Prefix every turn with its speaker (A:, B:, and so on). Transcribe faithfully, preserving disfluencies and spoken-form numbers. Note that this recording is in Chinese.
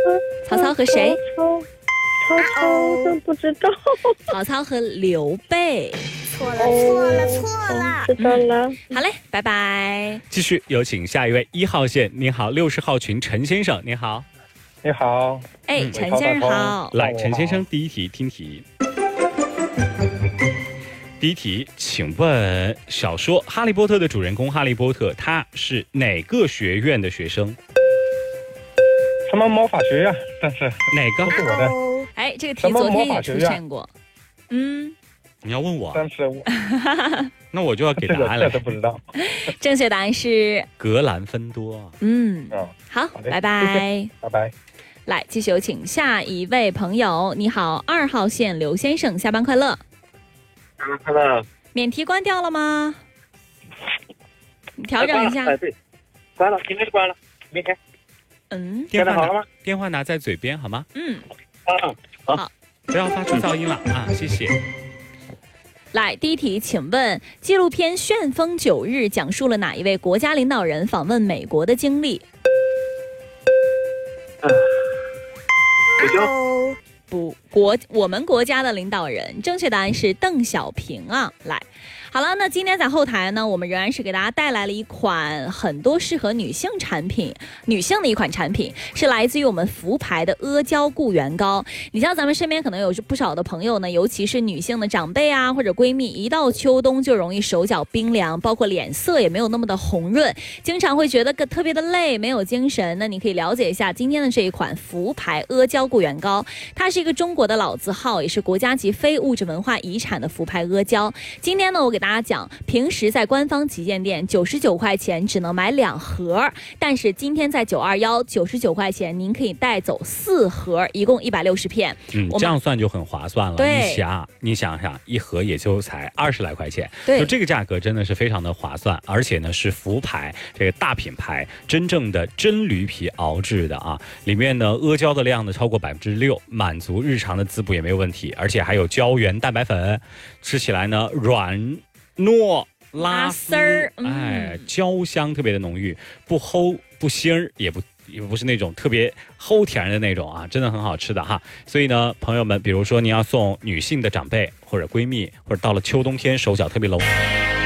A: 曹操和谁？
B: 曹曹操真不知道。
A: 曹操和刘备。
C: 错了，错了，错了。
B: 知道了。
A: 好嘞，拜拜。
D: 继续有请下一位一号线，您好，六十号群陈先生，您好。
E: 你好。
A: 哎，
D: 嗯
A: 陈先生好。
D: 来，陈先生，第一题听题。第一题，请问小说《哈利波特》的主人公哈利波特，他是哪个学院的学生？
E: 什么魔法学院？但是
D: 哪个？
E: 不是我的。
A: 哎，这个题昨天也出现过。嗯，
D: 你要问我？
E: 但是我
D: 那我就要给答案了。
E: 这个不知道。
A: 正确答案是
D: 格兰芬多。
A: 嗯，
E: 嗯，
A: 好，
E: 好的
A: 拜拜，
E: 拜拜。
A: 来，继续有请下一位朋友。你好，二号线刘先生，下班快乐。
F: 下班快乐。
A: 免提关掉了吗？你调整一下。
F: 哎，对，关了，应该是关了，没开。
A: 嗯，
D: 电话
F: 好了吗？
D: 电话拿在嘴边好吗？
A: 嗯，
F: 啊，
A: 好，
D: 不要发出噪音了啊，谢谢。
A: 来，第一题，请问纪录片《旋风九日》讲述了哪一位国家领导人访问美国的经历？
F: 嗯，不行。
A: 不，国我们国家的领导人，正确答案是邓小平啊。来，好了，那今天在后台呢，我们仍然是给大家带来了一款很多适合女性产品，女性的一款产品，是来自于我们福牌的阿胶固元膏。你像咱们身边可能有不少的朋友呢，尤其是女性的长辈啊或者闺蜜，一到秋冬就容易手脚冰凉，包括脸色也没有那么的红润，经常会觉得个特别的累，没有精神。那你可以了解一下今天的这一款福牌阿胶固元膏，它是一个中国的老字号，也是国家级非物质文化遗产的福牌阿胶。今天呢，我给大家讲，平时在官方旗舰店九十九块钱只能买两盒，但是今天在九二一九十九块钱您可以带走四盒，一共一百六十片。
D: 嗯，这样算就很划算了。
A: 对，
D: 你想，你想想，一盒也就才二十来块钱，
A: 对，
D: 就这个价格真的是非常的划算，而且呢是福牌这个大品牌，真正的真驴皮熬制的啊，里面呢阿胶的量呢超过百分之六，满足日常的滋补也没有问题，而且还有胶原蛋白粉，吃起来呢软糯拉丝儿，哎，焦香特别的浓郁，不齁不腥儿，也不也不是那种特别齁甜的那种啊，真的很好吃的哈。所以呢，朋友们，比如说你要送女性的长辈或者闺蜜，或者到了秋冬天手脚特别冷。